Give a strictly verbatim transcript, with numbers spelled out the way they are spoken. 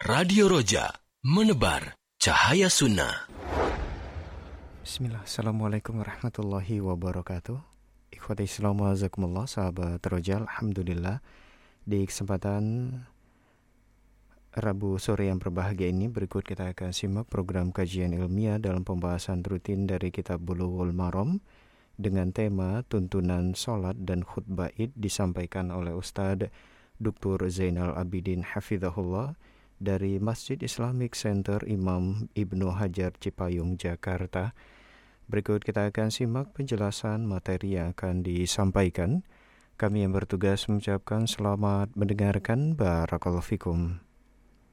Radio Roja, menebar cahaya sunnah. Bismillah, Assalamualaikum warahmatullahi wabarakatuh. Ikhwati Islam wa azakumullah, sahabat Roja, alhamdulillah. Di kesempatan Rabu sore yang berbahagia ini, berikut kita akan simak program kajian ilmiah dalam pembahasan rutin dari kitab Bulughul Maram dengan tema tuntunan sholat dan khutbah Id, disampaikan oleh Ustadz Doktor Zainal Abidin Hafizahullah dari Masjid Islamic Center Imam Ibnu Hajar Cipayung, Jakarta. Berikut kita akan simak penjelasan materi yang akan disampaikan. Kami yang bertugas mengucapkan selamat mendengarkan. Barakallahu fikum.